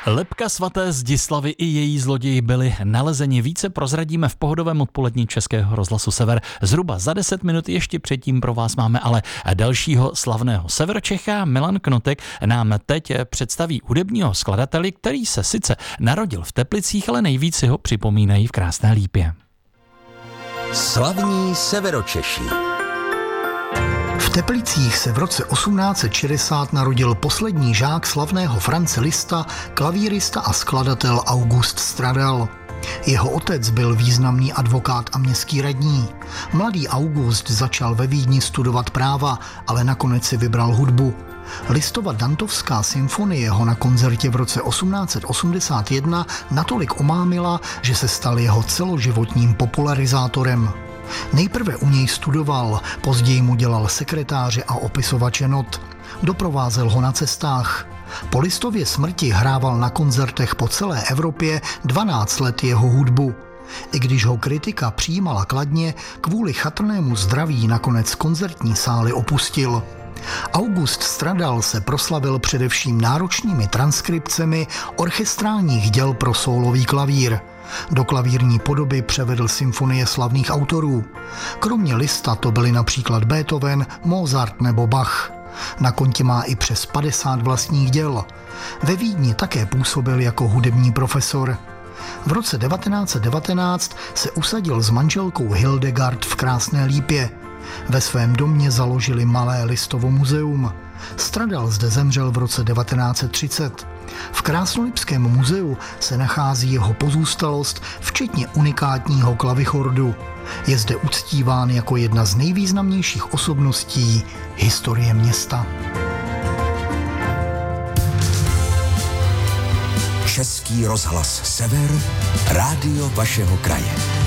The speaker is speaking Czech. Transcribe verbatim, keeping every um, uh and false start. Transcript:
Lebka svaté Zdislavy i její zloději byli nalezeni. Více prozradíme v pohodovém odpolední Českého rozhlasu Sever. Zhruba za deset minut ještě předtím pro vás máme ale dalšího slavného Severočecha. Milan Knotek nám teď představí hudebního skladateli, který se sice narodil v Teplicích, ale nejvíc si ho připomínají v Krásné Lípě. Slavní Severočeši. V Teplicích se v roce osmnáct set šedesát narodil poslední žák slavného France Liszta, klavírista a skladatel August Stradal. Jeho otec byl významný advokát a městský radní. Mladý August začal ve Vídni studovat práva, ale nakonec si vybral hudbu. Lisztova Dantovská symfonie ho na koncertě v roce osmnáct set osmdesát jedna natolik omámila, že se stal jeho celoživotním popularizátorem. Nejprve u něj studoval, později mu dělal sekretáře a opisovače not. Doprovázel ho na cestách. Po Lisztově smrti hrával na koncertech po celé Evropě dvanáct let jeho hudbu. I když ho kritika přijímala kladně, kvůli chatrnému zdraví nakonec koncertní sály opustil. August Stradal se proslavil především náročnými transkripcemi orchestrálních děl pro sólový klavír. Do klavírní podoby převedl symfonie slavných autorů. Kromě Liszta to byli například Beethoven, Mozart nebo Bach. Na kontě má i přes padesát vlastních děl. Ve Vídni také působil jako hudební profesor. V roce devatenáct set devatenáct se usadil s manželkou Hildegard v Krásné Lípě. Ve svém domě založili malé Lisztovo muzeum. Stradal zde zemřel v roce devatenáct set třicet. V Krásnolipském muzeu se nachází jeho pozůstalost, včetně unikátního klavichordu. Je zde uctíván jako jedna z nejvýznamnějších osobností historie města. Český rozhlas Sever, rádio vašeho kraje.